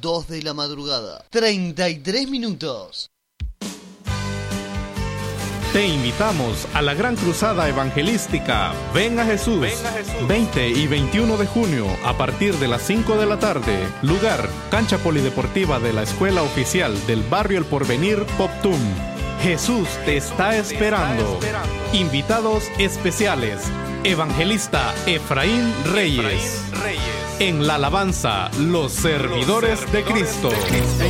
2 de la madrugada, 33 minutos. Te invitamos a la gran cruzada evangelística Ven a Jesús, 20 y 21 de junio a partir de las 5 de la tarde. Lugar, cancha polideportiva de la Escuela Oficial del Barrio El Porvenir, Poptum. Jesús te está esperando. Invitados especiales, evangelista Efraín Reyes. En la alabanza, los servidores de Cristo.